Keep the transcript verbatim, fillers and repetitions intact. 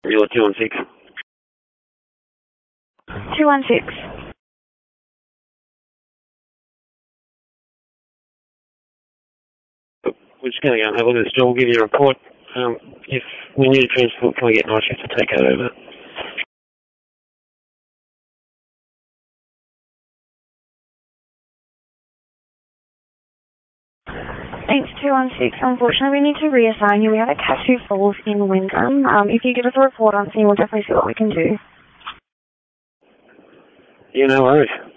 You're two one six. two one six. We're just going to go and have a look at the store. We'll give you a report. Um, if we need a transport, can we get night shift to take that over? Thanks, two one six. Unfortunately, we need to reassign you. We have a cat who falls in Wyndham. Um, if you give us a report on scene, we'll definitely see what we can do. Yeah, no worries.